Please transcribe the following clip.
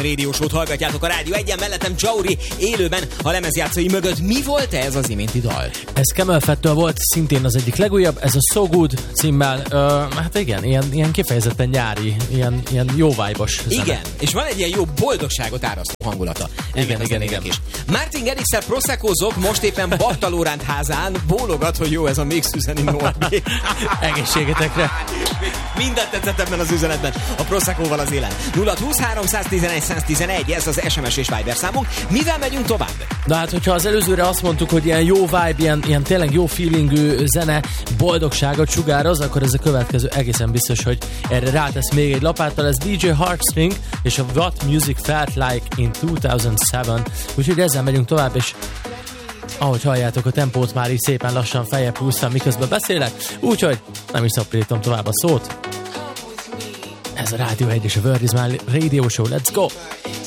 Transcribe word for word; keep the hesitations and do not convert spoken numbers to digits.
Radio Show-t hallgatjátok a Rádió egyen, mellettem Jauri élőben a lemezjátszói mögött. Mi volt ez az iménti dal? Ez Camel Fat-től volt, szintén az egyik legújabb, ez a So Good címmel, uh, hát igen, ilyen, ilyen kifejezetten nyári, ilyen, ilyen jó vibe-os zene. Igen, és van egy ilyen jó boldogságot árasztó hangulata. Igen, igen, igen. Is. Martin Garrix-szel proseccozzok, most éppen Batta Lóránt házán, bólogat, hogy jó ez a Mix üzeni Norbi. Egészségetekre. Mindent tetszett ebben az üzenetben. A Proseccoval az élen. nulla húsz három tizenegy száz tizenegy, ez az es em es és Viber számunk. Mivel megyünk tovább? Na hát, hogyha az előzőre azt mondtuk, hogy ilyen jó vibe, ilyen, ilyen tényleg jó feelingű zene, boldogságot sugároz, akkor ez a következő egészen biztos, hogy erre rátesz még egy lapáttal. Ez dé dzsé Heartstring és a What Music Felt Like in kétezer-hét. Úgyhogy ezzel megyünk tovább, és ahogy halljátok, a tempót már így szépen lassan feljebb húztam, miközben beszélek, úgyhogy nem is szaporítom tovább a szót. Ez a Rádió egy és a Word is My Radio Show, let's go!